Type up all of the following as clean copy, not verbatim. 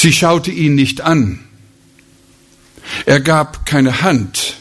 Sie schaute ihn nicht an. Er gab keine Hand.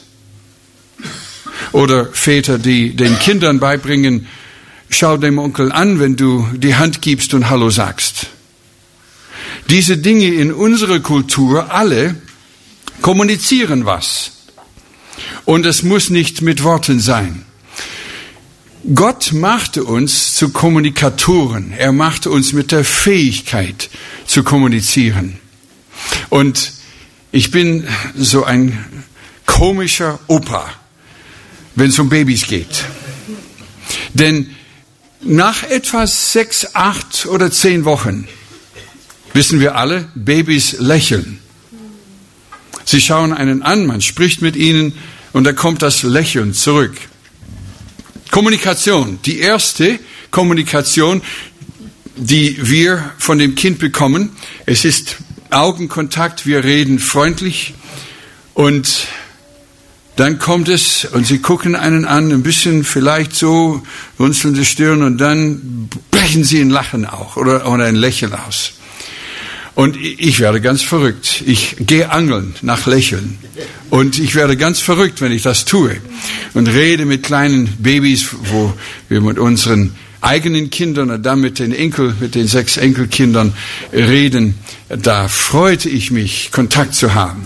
Oder Väter, die den Kindern beibringen, schau dem Onkel an, wenn du die Hand gibst und Hallo sagst. Diese Dinge in unserer Kultur, alle, kommunizieren was. Und es muss nicht mit Worten sein. Gott machte uns zu Kommunikatoren. Er machte uns mit der Fähigkeit zu kommunizieren. Und ich bin so ein komischer Opa, wenn es um Babys geht. Denn nach etwa 6, 8 oder 10 Wochen wissen wir alle, Babys lächeln. Sie schauen einen an, man spricht mit ihnen und da kommt das Lächeln zurück. Kommunikation, die erste Kommunikation, die wir von dem Kind bekommen. Es ist Augenkontakt, wir reden freundlich und dann kommt es und sie gucken einen an, ein bisschen vielleicht so, runzelnde Stirn und dann brechen sie in Lachen auch oder ein Lächeln aus. Und ich werde ganz verrückt. Ich gehe angeln nach Lächeln. Und ich werde ganz verrückt, wenn ich das tue. Und rede mit kleinen Babys, wo wir mit unseren eigenen Kindern und dann mit den 6 Enkelkindern reden. Da freute ich mich, Kontakt zu haben.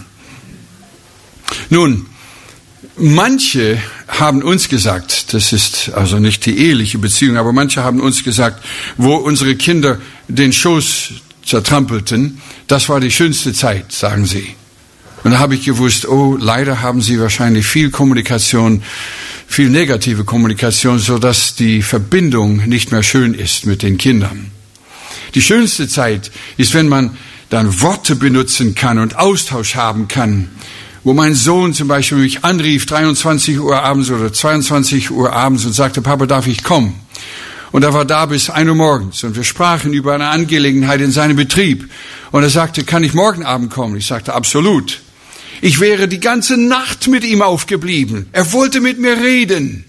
Nun, manche haben uns gesagt, das ist also nicht die eheliche Beziehung, aber manche haben uns gesagt, wo unsere Kinder den Schoß zertrampelten, das war die schönste Zeit, sagen sie. Und da habe ich gewusst, oh, leider haben sie wahrscheinlich viel Kommunikation, viel negative Kommunikation, sodass die Verbindung nicht mehr schön ist mit den Kindern. Die schönste Zeit ist, wenn man dann Worte benutzen kann und Austausch haben kann, wo mein Sohn zum Beispiel mich anrief, 23 Uhr abends oder 22 Uhr abends und sagte, Papa, darf ich kommen? Und er war da bis 1 Uhr morgens und wir sprachen über eine Angelegenheit in seinem Betrieb. Und er sagte, kann ich morgen Abend kommen? Ich sagte, absolut. Ich wäre die ganze Nacht mit ihm aufgeblieben. Er wollte mit mir reden.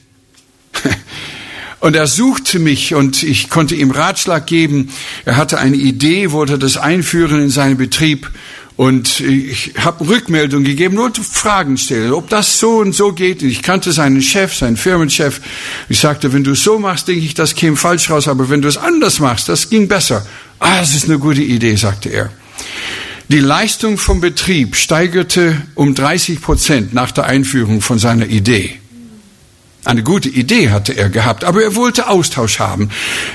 Und er suchte mich und ich konnte ihm Ratschlag geben. Er hatte eine Idee, wollte das einführen in seinen Betrieb. Und ich habe Rückmeldung gegeben, nur Fragen stellen, ob das so und so geht. Ich kannte seinen Chef, seinen Firmenchef. Ich sagte, wenn du es so machst, denke ich, das käme falsch raus. Aber wenn du es anders machst, das ging besser. Das ist eine gute Idee, sagte er. Die Leistung vom Betrieb steigerte um 30% nach der Einführung von seiner Idee. Eine gute Idee hatte er gehabt, aber er wollte Austausch haben.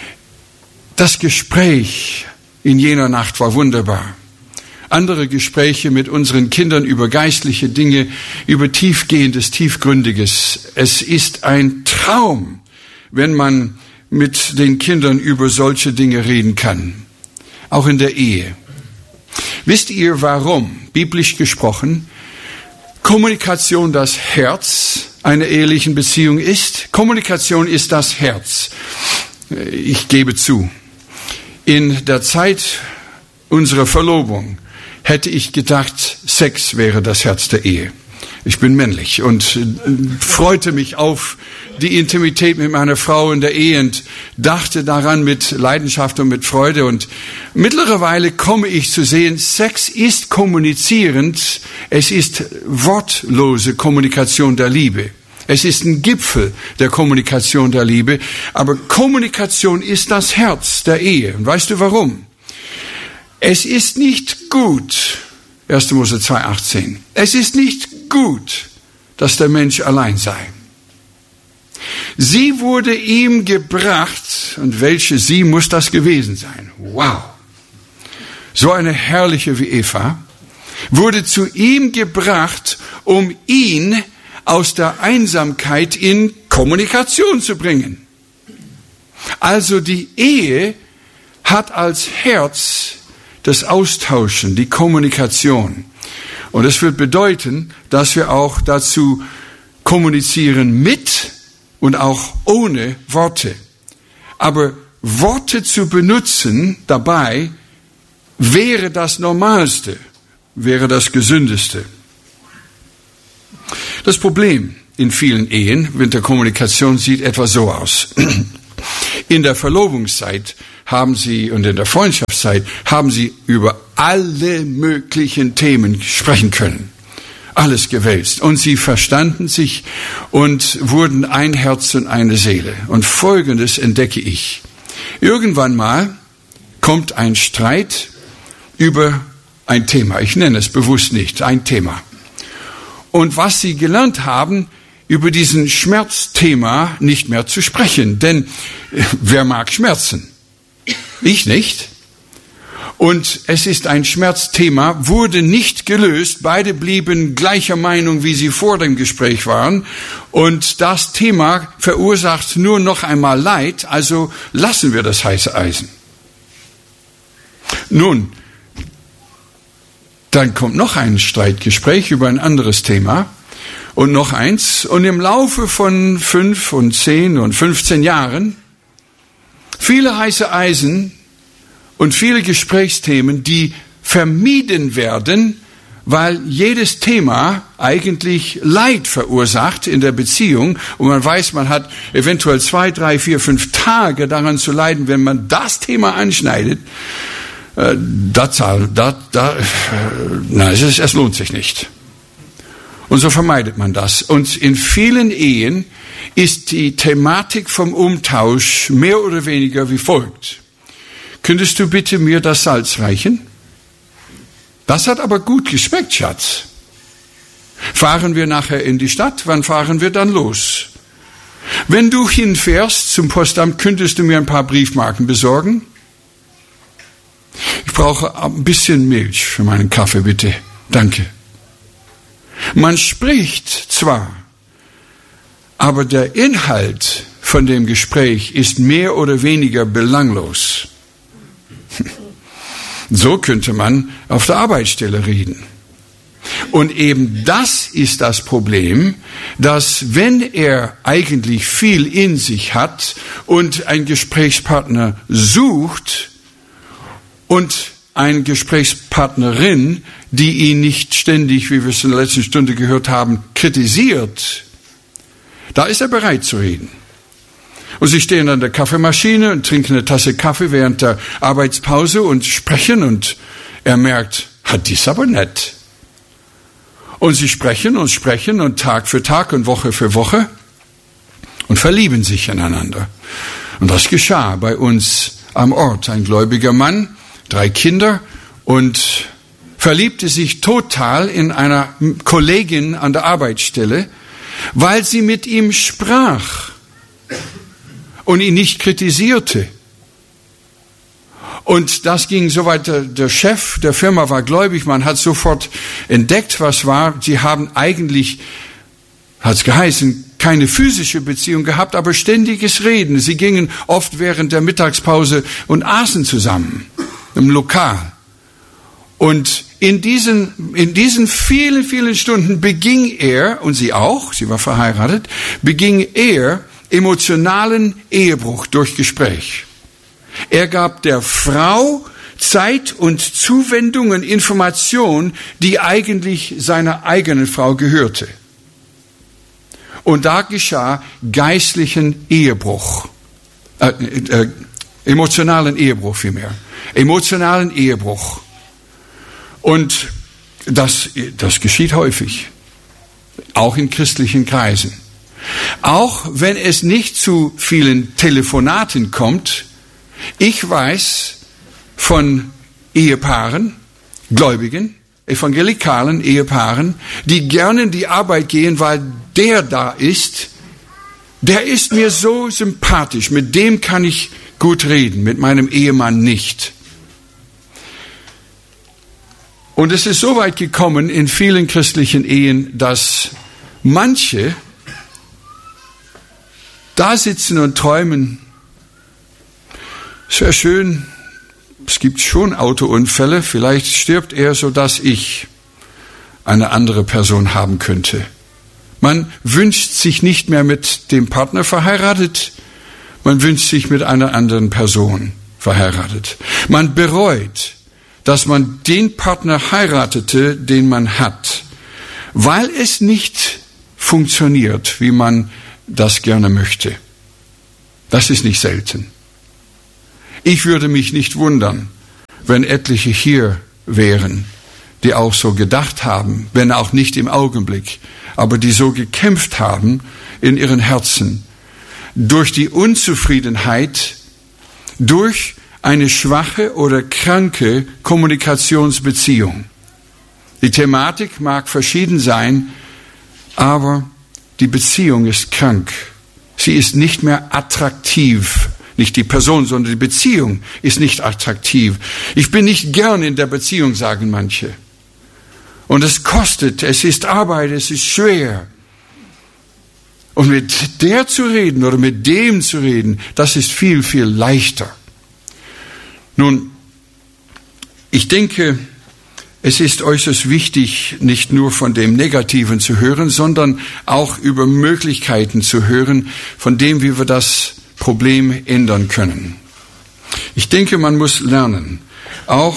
Das Gespräch in jener Nacht war wunderbar. Andere Gespräche mit unseren Kindern über geistliche Dinge, über Tiefgehendes, Tiefgründiges. Es ist ein Traum, wenn man mit den Kindern über solche Dinge reden kann. Auch in der Ehe. Wisst ihr, warum, biblisch gesprochen, Kommunikation das Herz einer ehelichen Beziehung ist? Kommunikation ist das Herz. Ich gebe zu, in der Zeit unserer Verlobung hätte ich gedacht, Sex wäre das Herz der Ehe. Ich bin männlich und freute mich auf die Intimität mit meiner Frau in der Ehe und dachte daran mit Leidenschaft und mit Freude. Und mittlerweile komme ich zu sehen, Sex ist kommunizierend, es ist wortlose Kommunikation der Liebe. Es ist ein Gipfel der Kommunikation der Liebe, aber Kommunikation ist das Herz der Ehe. Und weißt du warum? Es ist nicht gut, 1. Mose 2,18, es ist nicht gut, dass der Mensch allein sei. Sie wurde ihm gebracht, und welche sie muss das gewesen sein? Wow! So eine herrliche wie Eva, wurde zu ihm gebracht, um ihn aus der Einsamkeit in Kommunikation zu bringen. Also die Ehe hat als Herz das Austauschen, die Kommunikation. Und es wird bedeuten, dass wir auch dazu kommunizieren mit und auch ohne Worte. Aber Worte zu benutzen dabei wäre das Normalste, wäre das Gesündeste. Das Problem in vielen Ehen mit der Kommunikation sieht etwa so aus. In der Verlobungszeit haben sie, und in der Freundschaftszeit, haben sie über alle möglichen Themen sprechen können. Alles gewälzt. Und sie verstanden sich und wurden ein Herz und eine Seele. Und Folgendes entdecke ich. Irgendwann mal kommt ein Streit über ein Thema. Ich nenne es bewusst nicht, ein Thema. Und was sie gelernt haben, über diesen Schmerzthema nicht mehr zu sprechen. Denn wer mag Schmerzen? Ich nicht. Und es ist ein Schmerzthema, wurde nicht gelöst. Beide blieben gleicher Meinung, wie sie vor dem Gespräch waren. Und das Thema verursacht nur noch einmal Leid, also lassen wir das heiße Eisen. Nun, dann kommt noch ein Streitgespräch über ein anderes Thema und noch eins. Und im Laufe von 5 und 10 und 15 Jahren viele heiße Eisen und viele Gesprächsthemen, die vermieden werden, weil jedes Thema eigentlich Leid verursacht in der Beziehung. Und man weiß, man hat eventuell 2, 3, 4, 5 Tage daran zu leiden, wenn man das Thema anschneidet. Es lohnt sich nicht. Und so vermeidet man das. Und in vielen Ehen ist die Thematik vom Umtausch mehr oder weniger wie folgt. Könntest du bitte mir das Salz reichen? Das hat aber gut geschmeckt, Schatz. Fahren wir nachher in die Stadt? Wann fahren wir dann los? Wenn du hinfährst zum Postamt, könntest du mir ein paar Briefmarken besorgen? Ich brauche ein bisschen Milch für meinen Kaffee, bitte. Danke. Man spricht zwar, aber der Inhalt von dem Gespräch ist mehr oder weniger belanglos. So könnte man auf der Arbeitsstelle reden. Und eben das ist das Problem, dass wenn er eigentlich viel in sich hat und einen Gesprächspartner sucht und eine Gesprächspartnerin, die ihn nicht ständig, wie wir es in der letzten Stunde gehört haben, kritisiert, da ist er bereit zu reden. Und sie stehen an der Kaffeemaschine und trinken eine Tasse Kaffee während der Arbeitspause und sprechen und er merkt, hat dies aber nett. Und sie sprechen und Tag für Tag und Woche für Woche und verlieben sich ineinander. Und das geschah bei uns am Ort. Ein gläubiger Mann, 3 Kinder und verliebte sich total in einer Kollegin an der Arbeitsstelle, weil sie mit ihm sprach und ihn nicht kritisierte. Und das ging so weit, der Chef der Firma war gläubig, man hat sofort entdeckt, was war. Sie haben eigentlich, hat es geheißen, keine physische Beziehung gehabt, aber ständiges Reden. Sie gingen oft während der Mittagspause und aßen zusammen im Lokal. Und in diesen vielen, vielen Stunden beging er, und sie auch, sie war verheiratet, beging er emotionalen Ehebruch durch Gespräch. Er gab der Frau Zeit und Zuwendung und Information, die eigentlich seiner eigenen Frau gehörte. Und da geschah geistlichen Ehebruch, emotionalen Ehebruch vielmehr, emotionalen Ehebruch. Und das geschieht häufig, auch in christlichen Kreisen. Auch wenn es nicht zu vielen Telefonaten kommt, ich weiß von Ehepaaren, Gläubigen, evangelikalen Ehepaaren, die gerne in die Arbeit gehen, weil der da ist, der ist mir so sympathisch, mit dem kann ich gut reden, mit meinem Ehemann nicht. Und es ist so weit gekommen in vielen christlichen Ehen, dass manche da sitzen und träumen, es wäre schön, es gibt schon Autounfälle, vielleicht stirbt er, sodass ich eine andere Person haben könnte. Man wünscht sich nicht mehr mit dem Partner verheiratet, man wünscht sich mit einer anderen Person verheiratet. Man bereut, dass man den Partner heiratete, den man hat, weil es nicht funktioniert, wie man das gerne möchte. Das ist nicht selten. Ich würde mich nicht wundern, wenn etliche hier wären, die auch so gedacht haben, wenn auch nicht im Augenblick, aber die so gekämpft haben in ihren Herzen, durch die Unzufriedenheit, durch eine schwache oder kranke Kommunikationsbeziehung. Die Thematik mag verschieden sein, aber die Beziehung ist krank. Sie ist nicht mehr attraktiv. Nicht die Person, sondern die Beziehung ist nicht attraktiv. Ich bin nicht gern in der Beziehung, sagen manche. Und es kostet, es ist Arbeit, es ist schwer. Und mit der zu reden oder mit dem zu reden, das ist viel, viel leichter. Nun, ich denke, es ist äußerst wichtig, nicht nur von dem Negativen zu hören, sondern auch über Möglichkeiten zu hören, von dem, wie wir das Problem ändern können. Ich denke, man muss lernen, auch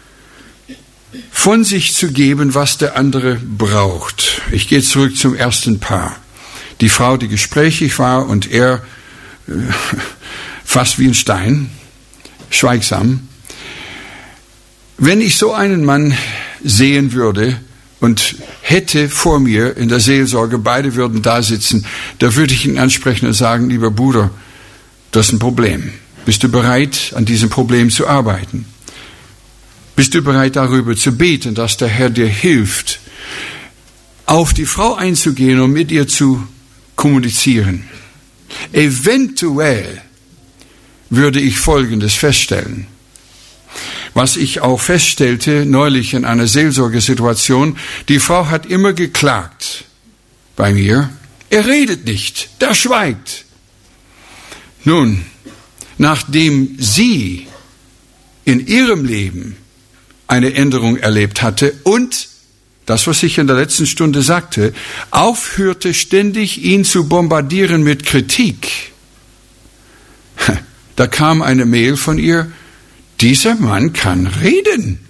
von sich zu geben, was der andere braucht. Ich gehe zurück zum ersten Paar. Die Frau, die gesprächig war und er fast wie ein Stein, schweigsam. Wenn ich so einen Mann sehen würde und hätte vor mir in der Seelsorge, beide würden da sitzen, da würde ich ihn ansprechen und sagen, lieber Bruder, das ist ein Problem. Bist du bereit, an diesem Problem zu arbeiten? Bist du bereit, darüber zu beten, dass der Herr dir hilft, auf die Frau einzugehen und mit ihr zu kommunizieren? Eventuell würde ich Folgendes feststellen. Was ich auch feststellte neulich in einer Seelsorgesituation, die Frau hat immer geklagt bei mir. Er redet nicht, der schweigt. Nun, nachdem sie in ihrem Leben eine Änderung erlebt hatte und, das was ich in der letzten Stunde sagte, aufhörte ständig ihn zu bombardieren mit Kritik, da kam eine Mail von ihr, dieser Mann kann reden.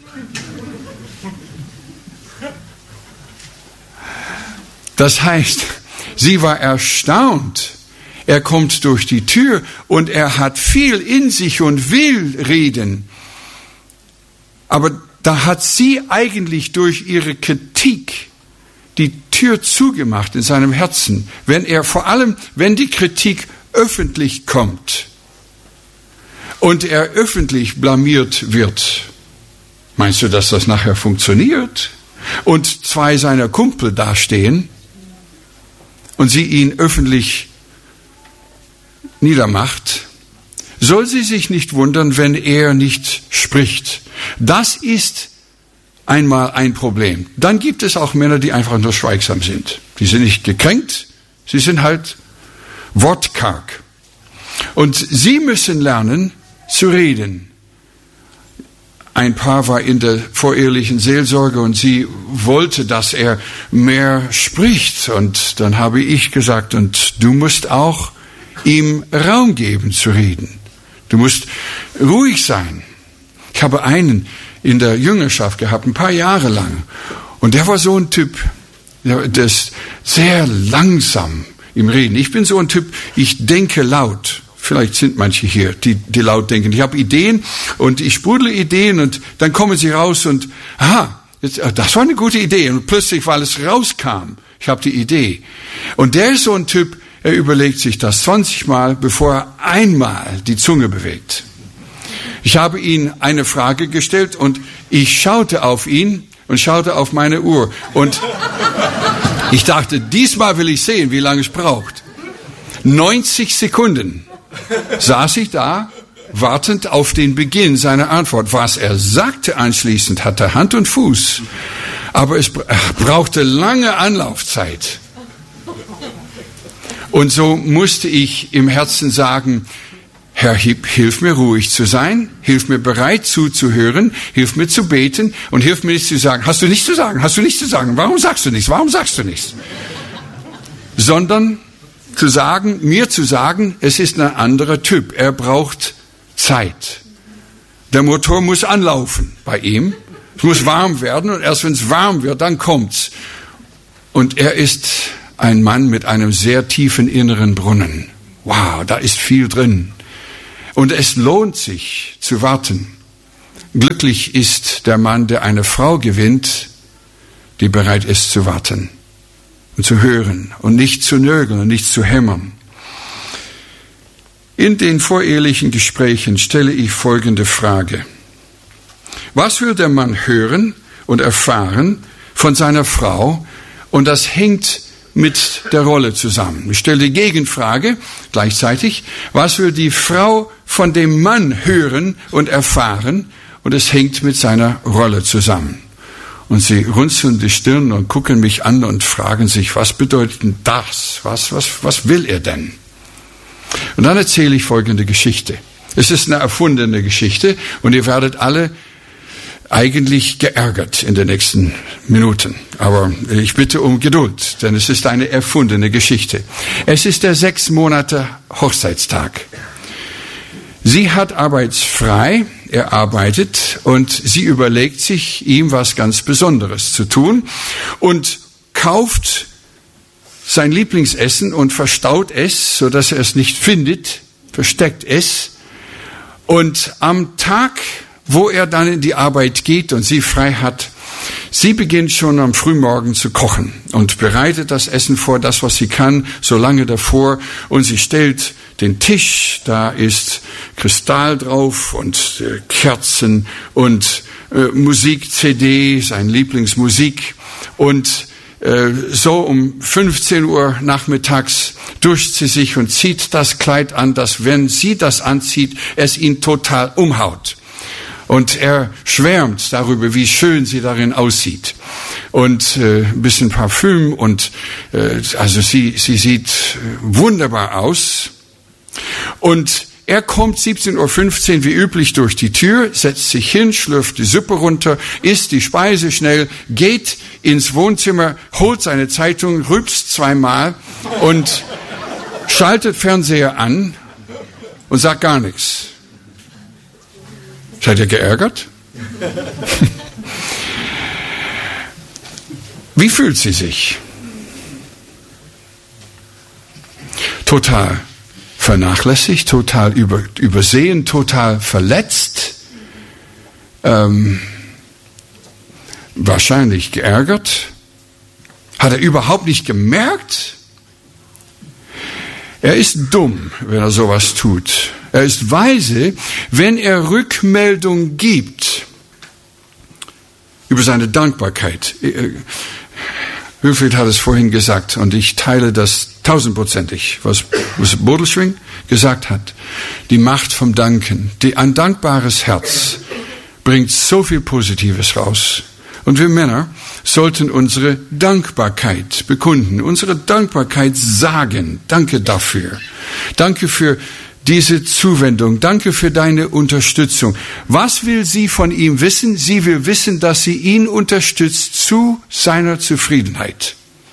Das heißt, sie war erstaunt. Er kommt durch die Tür und er hat viel in sich und will reden. Aber da hat sie eigentlich durch ihre Kritik die Tür zugemacht in seinem Herzen. Vor allem, wenn die Kritik öffentlich kommt und er öffentlich blamiert wird. Meinst du, dass das nachher funktioniert? Und zwei seiner Kumpel dastehen und sie ihn öffentlich niedermacht, soll sie sich nicht wundern, wenn er nicht spricht. Das ist einmal ein Problem. Dann gibt es auch Männer, die einfach nur schweigsam sind. Die sind nicht gekränkt, sie sind halt wortkarg. Und sie müssen lernen zu reden. Ein Paar war in der vorehelichen Seelsorge und sie wollte, dass er mehr spricht. Und dann habe ich gesagt, und du musst auch ihm Raum geben zu reden. Du musst ruhig sein. Ich habe einen in der Jüngerschaft gehabt, ein paar Jahre lang. Und der war so ein Typ, der ist sehr langsam im Reden. Ich bin so ein Typ, ich denke laut. Vielleicht sind manche hier, die laut denken. Ich habe Ideen und ich sprudle Ideen und dann kommen sie raus und, das war eine gute Idee. Und plötzlich, weil es rauskam, ich habe die Idee. Und der ist so ein Typ, er überlegt sich das 20 Mal, bevor er einmal die Zunge bewegt. Ich habe ihm eine Frage gestellt und ich schaute auf ihn und schaute auf meine Uhr. Und ich dachte, diesmal will ich sehen, wie lange es braucht. 90 Sekunden saß ich da, wartend auf den Beginn seiner Antwort. Was er sagte anschließend, hatte Hand und Fuß. Aber es brauchte lange Anlaufzeit. Und so musste ich im Herzen sagen, Herr, hilf mir ruhig zu sein, hilf mir bereit zuzuhören, hilf mir zu beten und hilf mir nicht zu sagen, hast du nichts zu sagen, hast du nichts zu sagen, warum sagst du nichts, warum sagst du nichts? Sondern mir zu sagen, es ist ein anderer Typ, er braucht Zeit. Der Motor muss anlaufen bei ihm, es muss warm werden und erst wenn es warm wird, dann kommt's. Und er ist ein Mann mit einem sehr tiefen inneren Brunnen. Wow, da ist viel drin. Und es lohnt sich zu warten. Glücklich ist der Mann, der eine Frau gewinnt, die bereit ist zu warten und zu hören und nicht zu nörgeln und nicht zu hämmern. In den vorehelichen Gesprächen stelle ich folgende Frage. Was will der Mann hören und erfahren von seiner Frau? Und das hängt mit der Rolle zusammen. Ich stelle die Gegenfrage gleichzeitig. Was will die Frau von dem Mann hören und erfahren? Und es hängt mit seiner Rolle zusammen. Und sie runzeln die Stirn und gucken mich an und fragen sich, was bedeutet denn das? Was will er denn? Und dann erzähle ich folgende Geschichte. Es ist eine erfundene Geschichte und ihr werdet alle eigentlich geärgert in den nächsten Minuten. Aber ich bitte um Geduld, denn es ist eine erfundene Geschichte. Es ist der 6 Monate Hochzeitstag. Sie hat arbeitsfrei, er arbeitet und sie überlegt sich, ihm was ganz Besonderes zu tun und kauft sein Lieblingsessen und verstaut es, sodass er es nicht findet, versteckt es. Und am Tag, wo er dann in die Arbeit geht und sie frei hat, sie beginnt schon am Frühmorgen zu kochen und bereitet das Essen vor, das, was sie kann, so lange davor. Und sie stellt den Tisch, da ist Kristall drauf und Kerzen und Musik-CD, sein Lieblingsmusik. Und so um 15 Uhr nachmittags duscht sie sich und zieht das Kleid an, dass, wenn sie das anzieht, es ihn total umhaut. Und er schwärmt darüber, wie schön sie darin aussieht. Und ein bisschen Parfüm und also sie sieht wunderbar aus. Und er kommt 17:15 Uhr wie üblich durch die Tür, setzt sich hin, schlürft die Suppe runter, isst die Speise schnell, geht ins Wohnzimmer, holt seine Zeitung, rülpst zweimal und schaltet Fernseher an und sagt gar nichts. Seid ihr geärgert? Wie fühlt sie sich? Total vernachlässigt, total übersehen, total verletzt, wahrscheinlich geärgert. Hat er überhaupt nicht gemerkt? Er ist dumm, wenn er sowas tut. Er ist weise, wenn er Rückmeldung gibt über seine Dankbarkeit. Wilfried hat es vorhin gesagt und ich teile das 1000%ig, was Bodelschwing gesagt hat. Die Macht vom Danken. Ein dankbares Herz bringt so viel Positives raus. Und wir Männer sollten unsere Dankbarkeit bekunden, unsere Dankbarkeit sagen. Danke dafür. Danke für diese Zuwendung. Danke für deine Unterstützung. Was will sie von ihm wissen? Sie will wissen, dass sie ihn unterstützt zu seiner Zufriedenheit.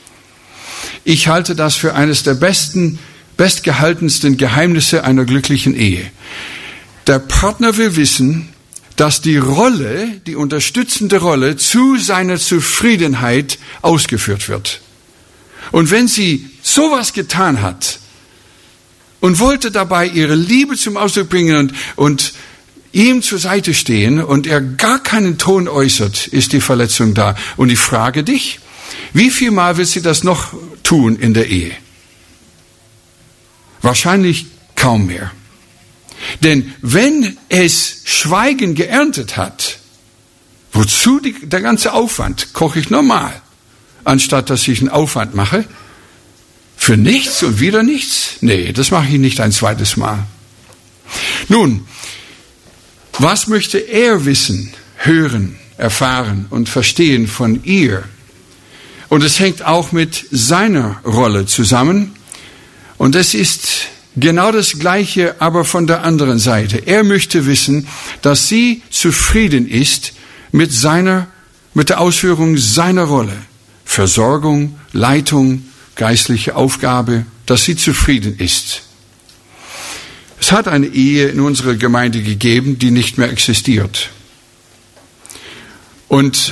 Ich halte das für eines der bestgehaltensten Geheimnisse einer glücklichen Ehe. Der Partner will wissen, dass die Rolle, die unterstützende Rolle, zu seiner Zufriedenheit ausgeführt wird. Und wenn sie sowas getan hat und wollte dabei ihre Liebe zum Ausdruck bringen und ihm zur Seite stehen und er gar keinen Ton äußert, ist die Verletzung da. Und ich frage dich, wie viel Mal wird sie das noch tun in der Ehe? Wahrscheinlich kaum mehr. Denn wenn es Schweigen geerntet hat, wozu der ganze Aufwand? Koche ich normal, anstatt dass ich einen Aufwand mache? Für nichts und wieder nichts? Nee, das mache ich nicht ein zweites Mal. Nun, was möchte er wissen, hören, erfahren und verstehen von ihr? Und es hängt auch mit seiner Rolle zusammen. Und es ist genau das Gleiche, aber von der anderen Seite. Er möchte wissen, dass sie zufrieden ist mit der Ausführung seiner Rolle. Versorgung, Leitung, geistliche Aufgabe, dass sie zufrieden ist. Es hat eine Ehe in unserer Gemeinde gegeben, die nicht mehr existiert. Und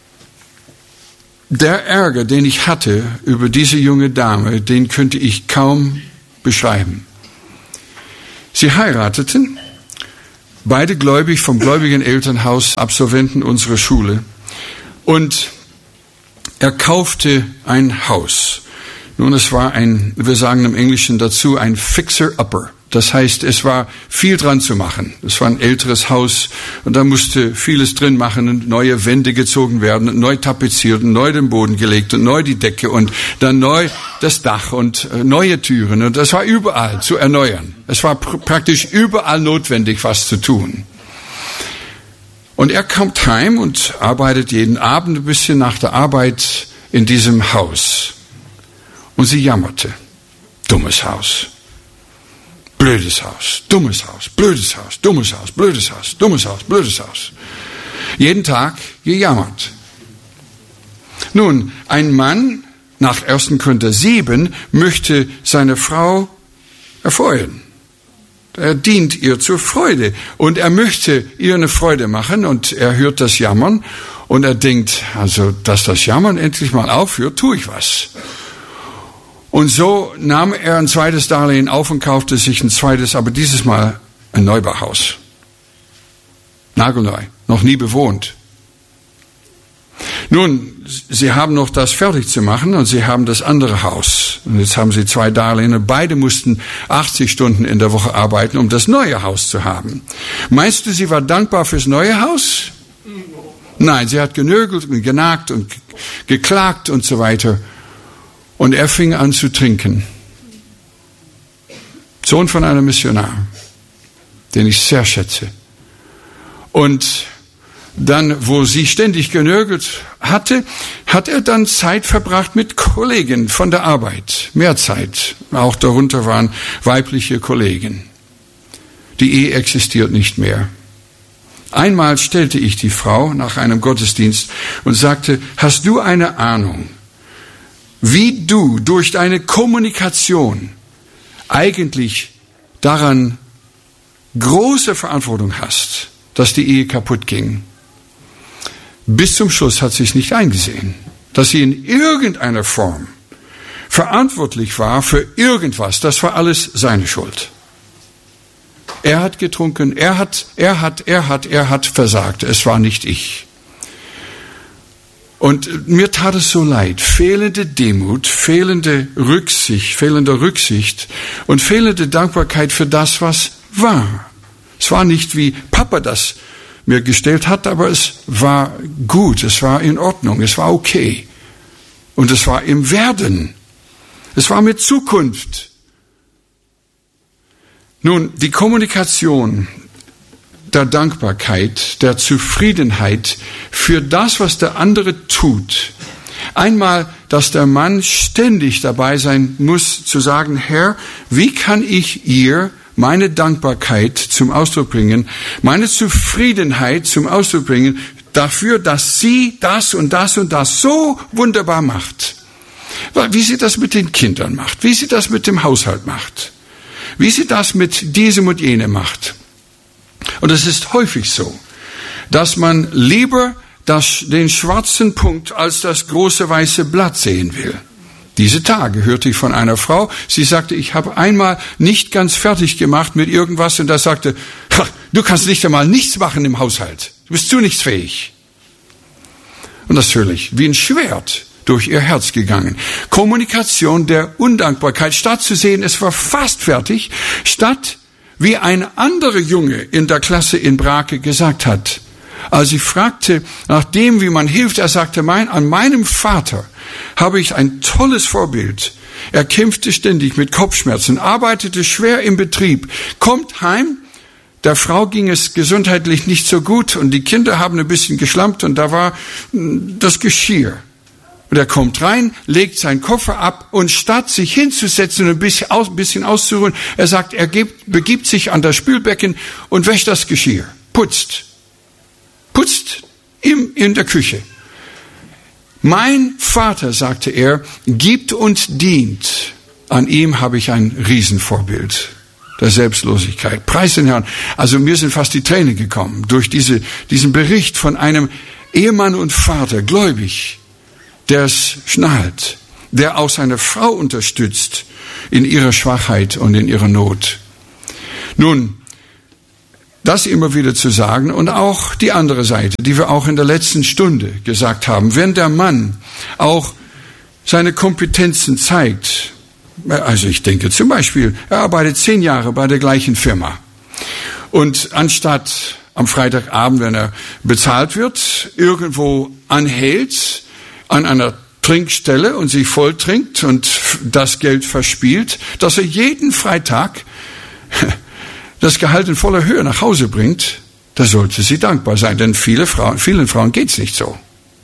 der Ärger, den ich hatte über diese junge Dame, den könnte ich kaum beschreiben. Sie heirateten beide gläubig, vom gläubigen Elternhaus, Absolventen unserer Schule. Und er kaufte ein Haus. Nun, es war wir sagen im Englischen dazu, ein Fixer-Upper. Das heißt, es war viel dran zu machen. Es war ein älteres Haus und da musste vieles drin machen und neue Wände gezogen werden und neu tapeziert und neu den Boden gelegt und neu die Decke und dann neu das Dach und neue Türen. Und das war überall zu erneuern. Es war praktisch überall notwendig, was zu tun. Und er kommt heim und arbeitet jeden Abend ein bisschen nach der Arbeit in diesem Haus. Und sie jammerte. Dummes Haus. Blödes Haus, dummes Haus, blödes Haus, dummes Haus, blödes Haus, dummes Haus, blödes Haus. Jeden Tag gejammert. Nun, ein Mann nach 1. Korinther 7 möchte seine Frau erfreuen. Er dient ihr zur Freude und er möchte ihr eine Freude machen und er hört das Jammern und er denkt, also, dass das Jammern endlich mal aufhört, tue ich was. Und so nahm er ein zweites Darlehen auf und kaufte sich ein zweites, aber dieses Mal ein Neubauhaus. Nagelneu, noch nie bewohnt. Nun, sie haben noch das fertig zu machen und sie haben das andere Haus. Und jetzt haben sie 2 Darlehen und beide mussten 80 Stunden in der Woche arbeiten, um das neue Haus zu haben. Meinst du, sie war dankbar fürs neue Haus? Nein, sie hat genörgelt und genagt und geklagt und so weiter. Und er fing an zu trinken. Sohn von einem Missionar, den ich sehr schätze. Und dann, wo sie ständig genörgelt hatte, hat er dann Zeit verbracht mit Kollegen von der Arbeit. Mehr Zeit. Auch darunter waren weibliche Kollegen. Die Ehe existiert nicht mehr. Einmal stellte ich die Frau nach einem Gottesdienst und sagte, hast du eine Ahnung, wie du durch deine Kommunikation eigentlich daran große Verantwortung hast, dass die Ehe kaputt ging? Bis zum Schluss hat sie es nicht eingesehen, dass sie in irgendeiner Form verantwortlich war für irgendwas. Das war alles seine Schuld. Er hat getrunken, er hat versagt. Es war nicht ich. Und mir tat es so leid. Fehlende Demut, fehlende Rücksicht und fehlende Dankbarkeit für das, was war. Es war nicht, wie Papa das mir gestellt hat, aber es war gut, es war in Ordnung, es war okay. Und es war im Werden. Es war mit Zukunft. Nun, die Kommunikation der Dankbarkeit, der Zufriedenheit für das, was der andere tut. Einmal, dass der Mann ständig dabei sein muss, zu sagen, Herr, wie kann ich ihr meine Dankbarkeit zum Ausdruck bringen, meine Zufriedenheit zum Ausdruck bringen, dafür, dass sie das und das und das so wunderbar macht. Wie sie das mit den Kindern macht, wie sie das mit dem Haushalt macht, wie sie das mit diesem und jenem macht. Und es ist häufig so, dass man lieber den schwarzen Punkt als das große weiße Blatt sehen will. Diese Tage hörte ich von einer Frau, sie sagte, ich habe einmal nicht ganz fertig gemacht mit irgendwas und da sagte, du kannst nicht einmal nichts machen im Haushalt, du bist zu nichtsfähig. Und das völlig wie ein Schwert durch ihr Herz gegangen. Kommunikation der Undankbarkeit, statt zu sehen, es war fast fertig, statt wie ein anderer Junge in der Klasse in Brake gesagt hat, als ich fragte nach dem, wie man hilft, er sagte, an meinem Vater habe ich ein tolles Vorbild. Er kämpfte ständig mit Kopfschmerzen, arbeitete schwer im Betrieb, kommt heim, der Frau ging es gesundheitlich nicht so gut und die Kinder haben ein bisschen geschlampt und da war das Geschirr. Und er kommt rein, legt seinen Koffer ab und statt sich hinzusetzen und ein bisschen auszuruhen, er sagt, er begibt sich an das Spülbecken und wäscht das Geschirr, putzt in der Küche. Mein Vater, sagte er, gibt und dient. An ihm habe ich ein Riesenvorbild der Selbstlosigkeit. Preis den Herrn. Also mir sind fast die Tränen gekommen durch diesen Bericht von einem Ehemann und Vater, gläubig, der es schnallt, der auch seine Frau unterstützt in ihrer Schwachheit und in ihrer Not. Nun, das immer wieder zu sagen und auch die andere Seite, die wir auch in der letzten Stunde gesagt haben. Wenn der Mann auch seine Kompetenzen zeigt, also ich denke zum Beispiel, er arbeitet 10 Jahre bei der gleichen Firma und anstatt am Freitagabend, wenn er bezahlt wird, irgendwo anhält an einer Trinkstelle und sich volltrinkt und das Geld verspielt, dass er jeden Freitag das Gehalt in voller Höhe nach Hause bringt, da sollte sie dankbar sein, denn vielen Frauen geht's nicht so.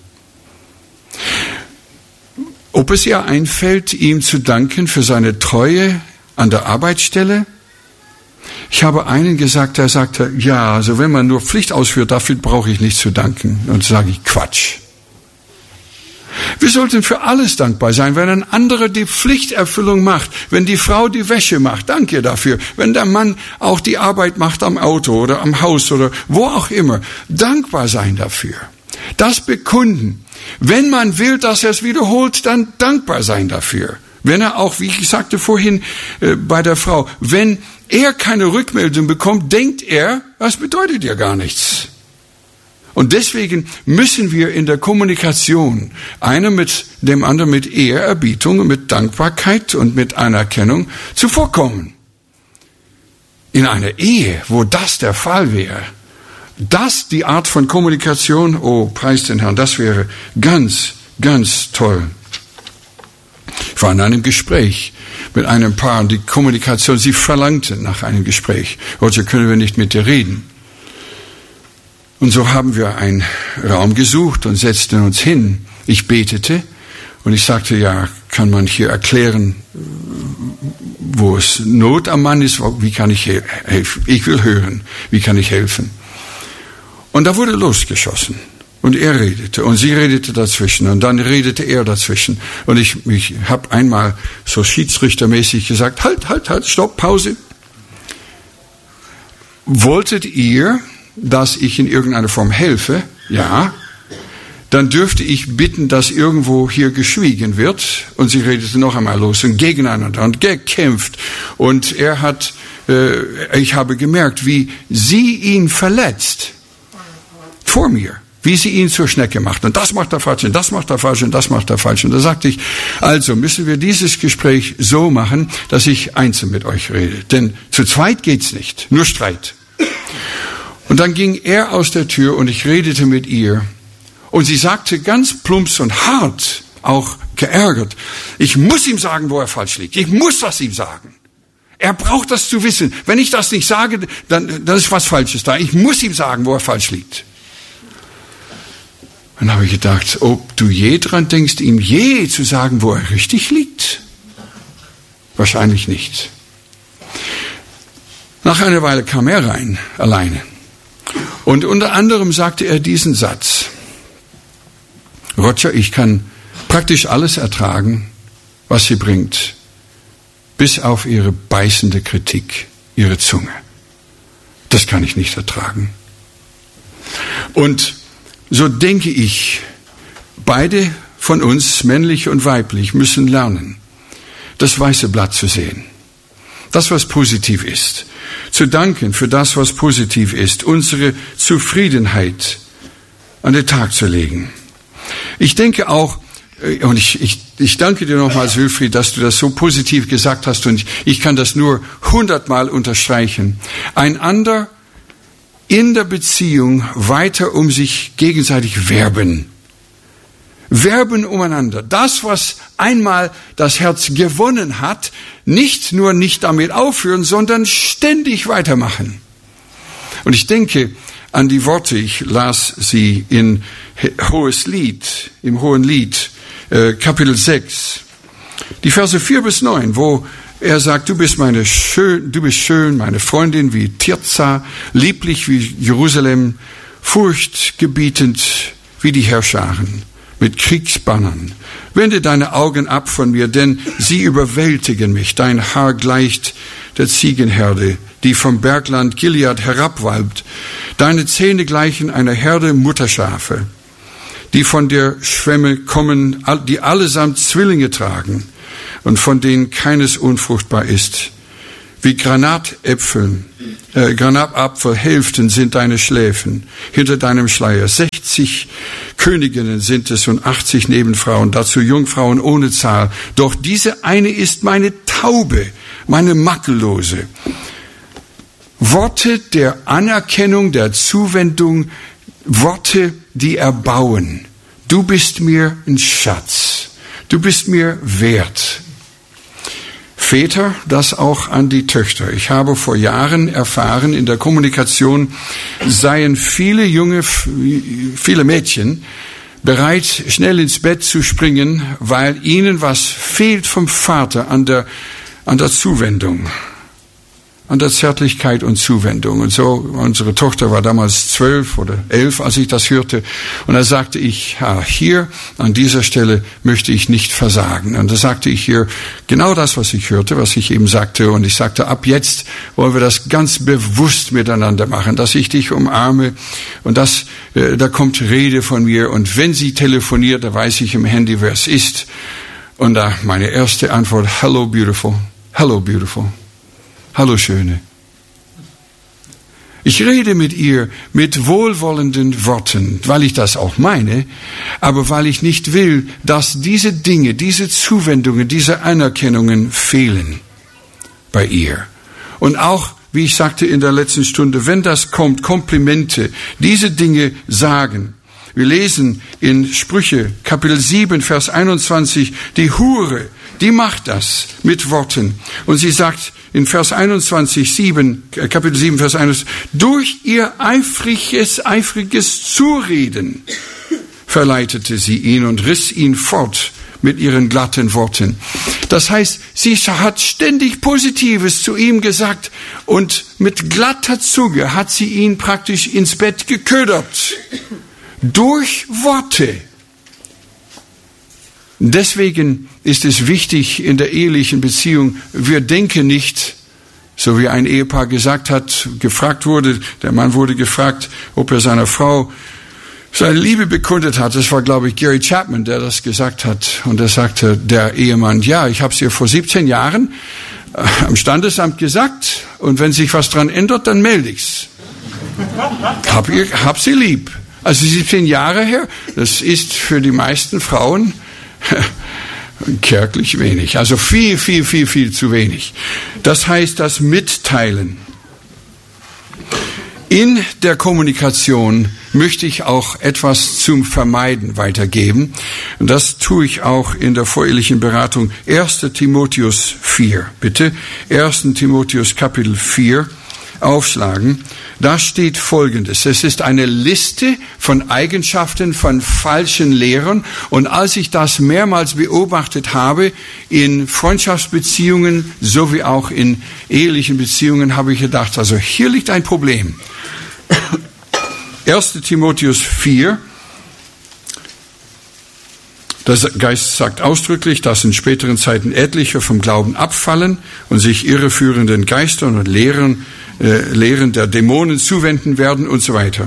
Ob es ihr einfällt, ihm zu danken für seine Treue an der Arbeitsstelle? Ich habe einen gesagt, der sagte, ja, also wenn man nur Pflicht ausführt, dafür brauche ich nicht zu danken. Und sage ich, Quatsch. Wir sollten für alles dankbar sein, wenn ein anderer die Pflichterfüllung macht, wenn die Frau die Wäsche macht, danke dafür, wenn der Mann auch die Arbeit macht am Auto oder am Haus oder wo auch immer, dankbar sein dafür. Das bekunden. Wenn man will, dass er es wiederholt, dann dankbar sein dafür. Wenn er auch, wie ich sagte vorhin bei der Frau, wenn er keine Rückmeldung bekommt, denkt er, das bedeutet ja gar nichts. Und deswegen müssen wir in der Kommunikation einer mit dem anderen mit Ehrerbietung, mit Dankbarkeit und mit Anerkennung zuvorkommen. In einer Ehe, wo das der Fall wäre, das die Art von Kommunikation, oh, preis den Herrn, das wäre ganz, ganz toll. Ich war in einem Gespräch mit einem Paar, die Kommunikation, sie verlangten nach einem Gespräch. Roger, können wir nicht mit dir reden? Und so haben wir einen Raum gesucht und setzten uns hin. Ich betete und ich sagte, ja, kann man hier erklären, wo es Not am Mann ist, wie kann ich helfen? Ich will hören, wie kann ich helfen? Und da wurde losgeschossen. Und er redete und sie redete dazwischen und dann redete er dazwischen. Und ich habe einmal so schiedsrichtermäßig gesagt, halt, stopp, Pause. Wolltet ihr, dass ich in irgendeiner Form helfe? Ja. Dann dürfte ich bitten, dass irgendwo hier geschwiegen wird. Und sie redete noch einmal los und gegeneinander und gekämpft. Und ich habe gemerkt, wie sie ihn verletzt. Vor mir. Wie sie ihn zur Schnecke macht. Und das macht er falsch, und das macht er falsch, und das macht er falsch. Und da sagte ich, also müssen wir dieses Gespräch so machen, dass ich einzeln mit euch rede. Denn zu zweit geht's nicht. Nur Streit. Und dann ging er aus der Tür und ich redete mit ihr. Und sie sagte ganz plumps und hart, auch geärgert, ich muss ihm sagen, wo er falsch liegt. Ich muss das ihm sagen. Er braucht das zu wissen. Wenn ich das nicht sage, dann ist was Falsches da. Ich muss ihm sagen, wo er falsch liegt. Dann habe ich gedacht, ob du je dran denkst, ihm je zu sagen, wo er richtig liegt? Wahrscheinlich nicht. Nach einer Weile kam er rein, alleine. Und unter anderem sagte er diesen Satz. Roger, ich kann praktisch alles ertragen, was sie bringt, bis auf ihre beißende Kritik, ihre Zunge. Das kann ich nicht ertragen. Und so denke ich, beide von uns, männlich und weiblich, müssen lernen, das weiße Blatt zu sehen. Das, was positiv ist. Zu danken für das, was positiv ist. Unsere Zufriedenheit an den Tag zu legen. Ich denke auch, und ich danke dir nochmals, Wilfried, dass du das so positiv gesagt hast, und ich kann das nur 100-mal unterstreichen. Einander in der Beziehung weiter um sich gegenseitig werben. Werben umeinander. Das, was einmal das Herz gewonnen hat, nicht nur nicht damit aufhören, sondern ständig weitermachen. Und ich denke an die Worte, ich las sie in im Hohen Lied, Kapitel 6, die Verse 4-9, wo er sagt, du bist schön, meine Freundin wie Tirza, lieblich wie Jerusalem, furchtgebietend wie die Herrscharen, mit Kriegsbannern. Wende deine Augen ab von mir, denn sie überwältigen mich. Dein Haar gleicht der Ziegenherde, die vom Bergland Gilead herabwalbt. Deine Zähne gleichen einer Herde Mutterschafe, die von der Schwemme kommen, die allesamt Zwillinge tragen und von denen keines unfruchtbar ist. Wie Granatapfelhälften sind deine Schläfen hinter deinem Schleier. 60 Königinnen sind es und 80 Nebenfrauen, dazu Jungfrauen ohne Zahl. Doch diese eine ist meine Taube, meine Makellose. Worte der Anerkennung, der Zuwendung, Worte, die erbauen. Du bist mir ein Schatz. Du bist mir wert. Väter, das auch an die Töchter. Ich habe vor Jahren erfahren, in der Kommunikation seien viele Mädchen bereit, schnell ins Bett zu springen, weil ihnen was fehlt vom Vater an der Zuwendung, an der Zärtlichkeit und Zuwendung. Und so, unsere Tochter war damals 12 oder 11, als ich das hörte. Und da sagte ich, hier an dieser Stelle möchte ich nicht versagen. Und da sagte ich hier genau das, was ich hörte, was ich eben sagte. Und ich sagte, ab jetzt wollen wir das ganz bewusst miteinander machen, dass ich dich umarme. Und da kommt Rede von mir. Und wenn sie telefoniert, da weiß ich im Handy, wer es ist. Und da meine erste Antwort, hello beautiful, hello beautiful. Hallo Schöne. Ich rede mit ihr mit wohlwollenden Worten, weil ich das auch meine, aber weil ich nicht will, dass diese Dinge, diese Zuwendungen, diese Anerkennungen fehlen bei ihr. Und auch, wie ich sagte in der letzten Stunde, wenn das kommt, Komplimente, diese Dinge sagen. Wir lesen in Sprüche, Kapitel 7, Vers 21, die Hure, die macht das mit Worten. Und sie sagt in Vers 21, Kapitel 7, Vers 21, durch ihr eifriges Zureden verleitete sie ihn und riss ihn fort mit ihren glatten Worten. Das heißt, sie hat ständig Positives zu ihm gesagt und mit glatter Zunge hat sie ihn praktisch ins Bett geködert. Durch Worte. Deswegen ist es wichtig in der ehelichen Beziehung, wir denken nicht, so wie ein Ehepaar gefragt wurde, der Mann wurde gefragt, ob er seiner Frau seine Liebe bekundet hat. Das war, glaube ich, Gary Chapman, der das gesagt hat. Und er sagte, der Ehemann, ja, ich habe es ihr vor 17 Jahren am Standesamt gesagt und wenn sich was dran ändert, dann melde ich's. Hab sie lieb. Also 17 Jahre her, das ist für die meisten Frauen kärglich wenig. Also viel zu wenig. Das heißt, das Mitteilen. In der Kommunikation möchte ich auch etwas zum Vermeiden weitergeben. Und das tue ich auch in der vorehelichen Beratung. 1. Timotheus 4, bitte. 1. Timotheus Kapitel 4 aufschlagen. Da steht Folgendes. Es ist eine Liste von Eigenschaften von falschen Lehrern. Und als ich das mehrmals beobachtet habe, in Freundschaftsbeziehungen sowie auch in ehelichen Beziehungen, habe ich gedacht, also hier liegt ein Problem. 1. Timotheus 4. Der Geist sagt ausdrücklich, dass in späteren Zeiten etliche vom Glauben abfallen und sich irreführenden Geistern und Lehren der Dämonen zuwenden werden und so weiter.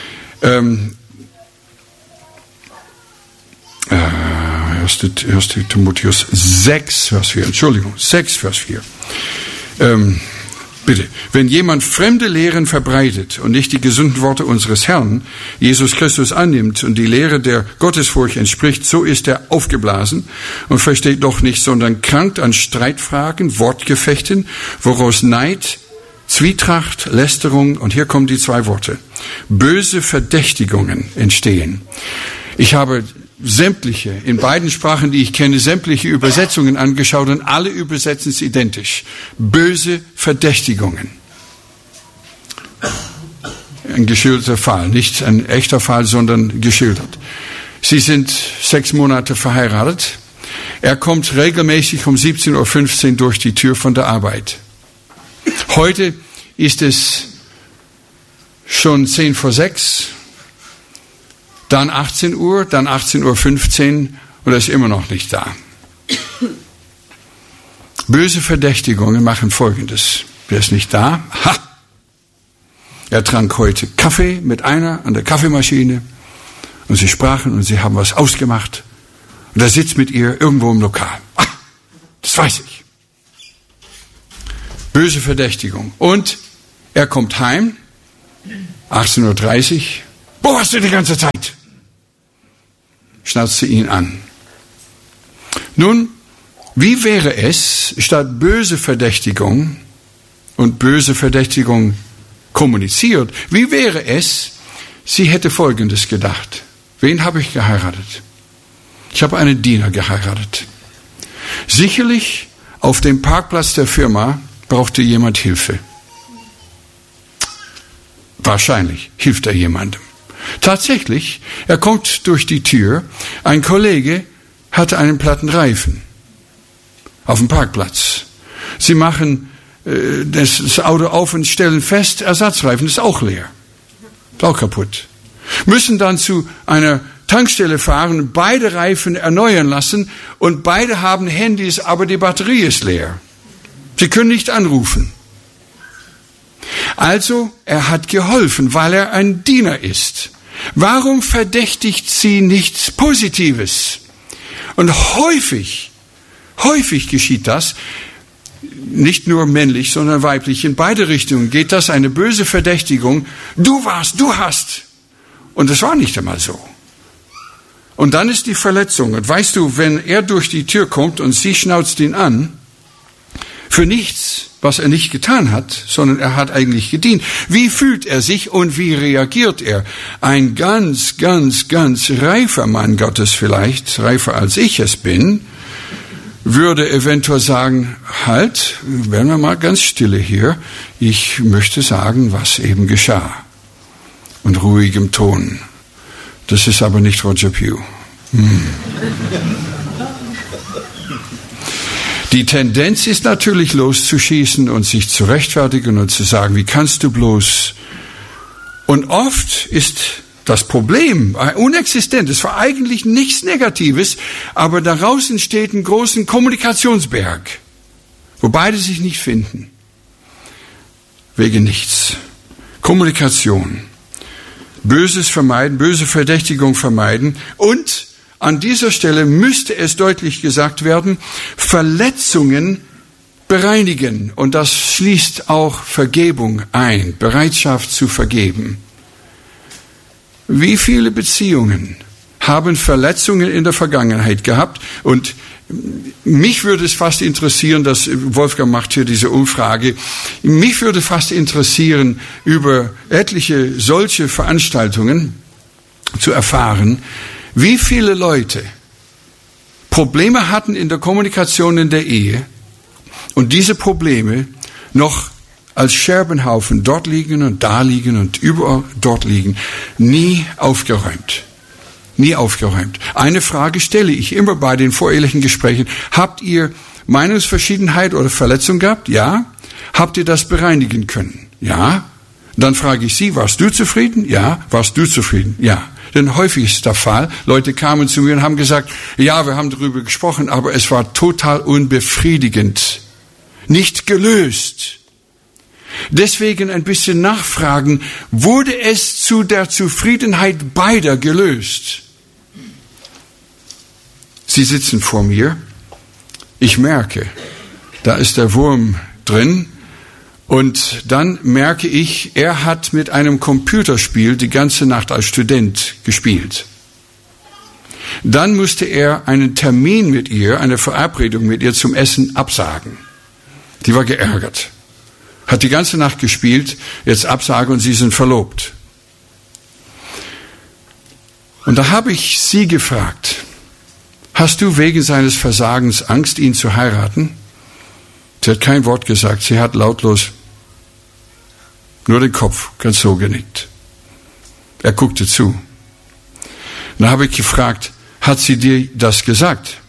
1. Timotheus 6, Vers 4. Entschuldigung, 6, Vers 4. Bitte, wenn jemand fremde Lehren verbreitet und nicht die gesunden Worte unseres Herrn, Jesus Christus, annimmt und die Lehre der Gottesfurcht entspricht, so ist er aufgeblasen und versteht doch nicht, sondern krankt an Streitfragen, Wortgefechten, woraus Neid, Zwietracht, Lästerung, und hier kommen die 2 Worte, böse Verdächtigungen entstehen. Ich habe sämtliche, in beiden Sprachen, die ich kenne, sämtliche Übersetzungen angeschaut und alle übersetzen es identisch. Böse Verdächtigungen. Ein geschilderter Fall, nicht ein echter Fall, sondern geschildert. Sie sind 6 Monate verheiratet. Er kommt regelmäßig um 17:15 Uhr durch die Tür von der Arbeit. Heute ist es schon 5:10, dann 18 Uhr, dann 18:15 Uhr und er ist immer noch nicht da. Böse Verdächtigungen machen Folgendes. Er ist nicht da. Ha! Er trank heute Kaffee mit einer an der Kaffeemaschine und sie sprachen und sie haben was ausgemacht und er sitzt mit ihr irgendwo im Lokal. Ah, das weiß ich. Böse Verdächtigung. Und er kommt heim, 18:30 Uhr. Wo warst du die ganze Zeit? Schnauzte ihn an. Nun, wie wäre es, statt böse Verdächtigung und böse Verdächtigung kommuniziert, wie wäre es, sie hätte Folgendes gedacht. Wen habe ich geheiratet? Ich habe einen Diener geheiratet. Sicherlich auf dem Parkplatz der Firma brauchte jemand Hilfe. Wahrscheinlich hilft er jemandem. Tatsächlich, er kommt durch die Tür, ein Kollege hatte einen platten Reifen auf dem Parkplatz. Sie machen das Auto auf und stellen fest, Ersatzreifen ist auch leer, ist auch kaputt. Müssen dann zu einer Tankstelle fahren, beide Reifen erneuern lassen und beide haben Handys, aber die Batterie ist leer. Sie können nicht anrufen. Also, er hat geholfen, weil er ein Diener ist. Warum verdächtigt sie nichts Positives? Und häufig geschieht das, nicht nur männlich, sondern weiblich, in beide Richtungen geht das, eine böse Verdächtigung. Du warst, du hast. Und es war nicht einmal so. Und dann ist die Verletzung. Und weißt du, wenn er durch die Tür kommt und sie schnauzt ihn an, für nichts, was er nicht getan hat, sondern er hat eigentlich gedient. Wie fühlt er sich und wie reagiert er? Ein ganz reifer Mann Gottes vielleicht, reifer als ich es bin, würde eventuell sagen, halt, werden wir mal ganz stille hier. Ich möchte sagen, was eben geschah. Und ruhigem Ton. Das ist aber nicht Roger Pugh. Die Tendenz ist natürlich loszuschießen und sich zu rechtfertigen und zu sagen, wie kannst du bloß? Und oft ist das Problem unexistent. Es war eigentlich nichts Negatives, aber daraus entsteht ein großen Kommunikationsberg, wo beide sich nicht finden. Wegen nichts. Kommunikation. Böses vermeiden, böse Verdächtigung vermeiden und an dieser Stelle müsste es deutlich gesagt werden, Verletzungen bereinigen. Und das schließt auch Vergebung ein, Bereitschaft zu vergeben. Wie viele Beziehungen haben Verletzungen in der Vergangenheit gehabt? Und mich würde es fast interessieren, dass Wolfgang macht hier diese Umfrage, mich würde fast interessieren, über etliche solche Veranstaltungen zu erfahren, wie viele Leute Probleme hatten in der Kommunikation in der Ehe und diese Probleme noch als Scherbenhaufen dort liegen und da liegen und überall dort liegen, nie aufgeräumt. Nie aufgeräumt. Eine Frage stelle ich immer bei den vorehelichen Gesprächen. Habt ihr Meinungsverschiedenheit oder Verletzung gehabt? Ja. Habt ihr das bereinigen können? Ja. Dann frage ich Sie, warst du zufrieden? Ja. Warst du zufrieden? Ja. Denn häufig ist der Fall, Leute kamen zu mir und haben gesagt, ja, wir haben darüber gesprochen, aber es war total unbefriedigend. Nicht gelöst. Deswegen ein bisschen nachfragen, wurde es zu der Zufriedenheit beider gelöst? Sie sitzen vor mir, ich merke, da ist der Wurm drin und dann merke ich, er hat mit einem Computerspiel die ganze Nacht als Student gespielt. Dann musste er einen Termin mit ihr, eine Verabredung mit ihr zum Essen absagen. Die war geärgert. Hat die ganze Nacht gespielt, jetzt Absage und sie sind verlobt. Und da habe ich sie gefragt, hast du wegen seines Versagens Angst, ihn zu heiraten? Sie hat kein Wort gesagt, sie hat lautlos nur den Kopf ganz so genickt. Er guckte zu. Dann habe ich gefragt, hat sie dir das gesagt?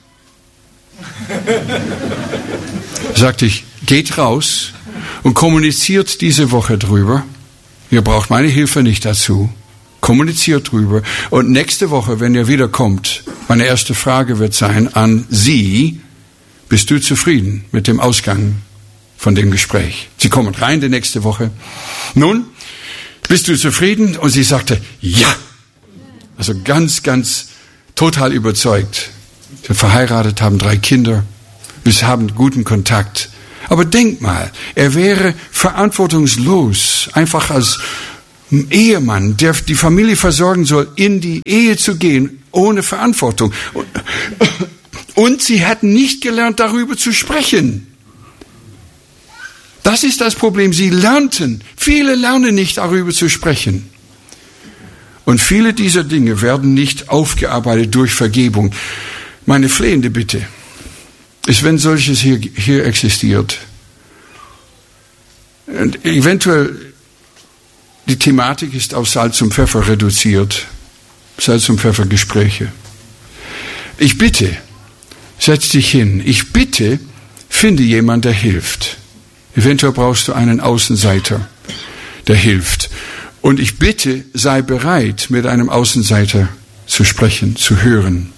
Sagte ich, geht raus und kommuniziert diese Woche drüber. Ihr braucht meine Hilfe nicht dazu. Kommuniziert drüber. Und nächste Woche, wenn ihr wiederkommt, meine erste Frage wird sein an Sie, bist du zufrieden mit dem Ausgang von dem Gespräch? Sie kommen rein die nächste Woche. Nun, bist du zufrieden? Und sie sagte, ja. Also ganz total überzeugt. Sie sind verheiratet, haben 3 Kinder. Wir haben guten Kontakt. Aber denk mal, er wäre verantwortungslos, einfach als Ehemann, der die Familie versorgen soll, in die Ehe zu gehen, ohne Verantwortung. Und sie hätten nicht gelernt, darüber zu sprechen. Das ist das Problem. Viele lernen nicht, darüber zu sprechen. Und viele dieser Dinge werden nicht aufgearbeitet durch Vergebung. Meine flehende Bitte ist, wenn solches hier existiert, und eventuell die Thematik ist auf Salz und Pfeffer reduziert, Salz und Pfeffer Gespräche. Ich bitte, setz dich hin. Ich bitte, finde jemand, der hilft. Eventuell brauchst du einen Außenseiter, der hilft. Und ich bitte, sei bereit, mit einem Außenseiter zu sprechen, zu hören.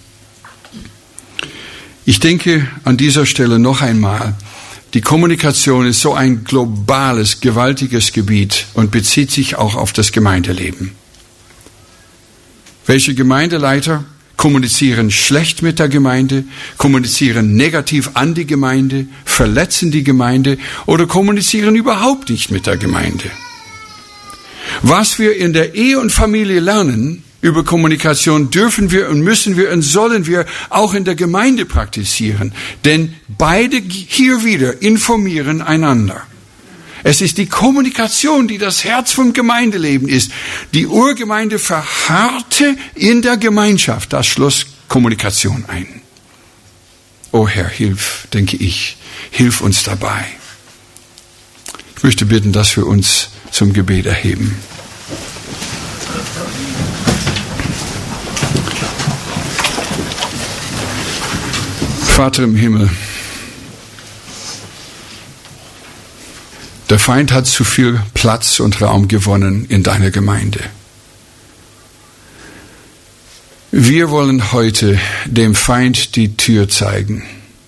Ich denke an dieser Stelle noch einmal, die Kommunikation ist so ein globales, gewaltiges Gebiet und bezieht sich auch auf das Gemeindeleben. Welche Gemeindeleiter kommunizieren schlecht mit der Gemeinde, kommunizieren negativ an die Gemeinde, verletzen die Gemeinde oder kommunizieren überhaupt nicht mit der Gemeinde? Was wir in der Ehe und Familie lernen über Kommunikation, dürfen wir und müssen wir und sollen wir auch in der Gemeinde praktizieren. Denn beide hier wieder informieren einander. Es ist die Kommunikation, die das Herz vom Gemeindeleben ist. Die Urgemeinde verharrte in der Gemeinschaft. Das schloss Kommunikation ein. O Herr, hilf, denke ich, hilf uns dabei. Ich möchte bitten, dass wir uns zum Gebet erheben. Vater im Himmel, der Feind hat zu viel Platz und Raum gewonnen in deiner Gemeinde. Wir wollen heute dem Feind die Tür zeigen,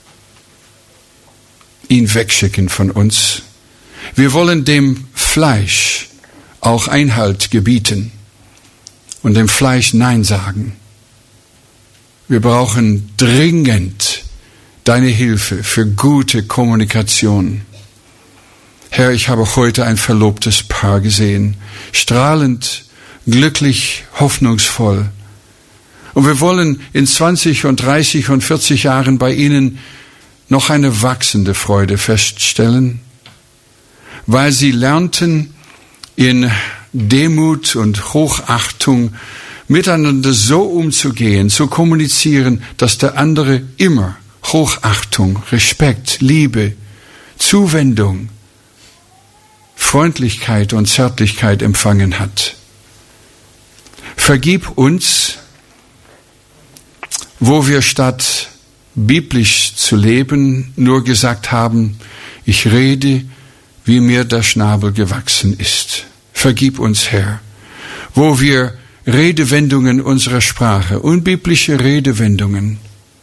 ihn wegschicken von uns. Wir wollen dem Fleisch auch Einhalt gebieten und dem Fleisch Nein sagen. Wir brauchen dringend deine Hilfe für gute Kommunikation. Herr, ich habe heute ein verlobtes Paar gesehen, strahlend, glücklich, hoffnungsvoll. Und wir wollen in 20 und 30 und 40 Jahren bei ihnen noch eine wachsende Freude feststellen, weil sie lernten, in Demut und Hochachtung miteinander so umzugehen, zu kommunizieren, dass der andere immer Hochachtung, Respekt, Liebe, Zuwendung, Freundlichkeit und Zärtlichkeit empfangen hat. Vergib uns, wo wir statt biblisch zu leben nur gesagt haben, ich rede, wie mir der Schnabel gewachsen ist. Vergib uns, Herr, wo wir Redewendungen unserer Sprache, unbiblische Redewendungen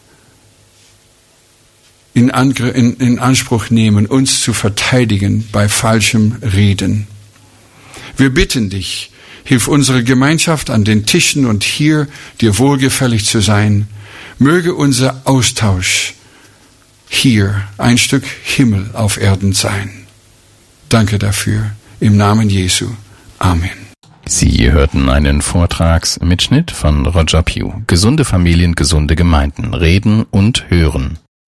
in Anspruch nehmen, uns zu verteidigen bei falschem Reden. Wir bitten dich, hilf unsere Gemeinschaft an den Tischen und hier dir wohlgefällig zu sein. Möge unser Austausch hier ein Stück Himmel auf Erden sein. Danke dafür. Im Namen Jesu. Amen. Sie hörten einen Vortragsmitschnitt von Roger Pugh. Gesunde Familien, gesunde Gemeinden. Reden und hören.